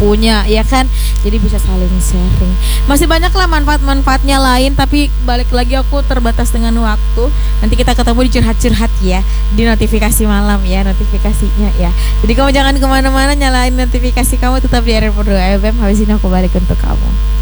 punya, ya kan? Jadi bisa saling sharing. Masih banyak lah manfaat-manfaatnya lain, tapi balik lagi aku terbatas dengan waktu. Nanti kita ketemu di curhat-curhat ya, di notifikasi malam ya, notifikasinya ya. Jadi kamu jangan kemana-mana, nyalain notifikasi kamu, tetap di RR Pro FM. Habis ini aku balik untuk kamu.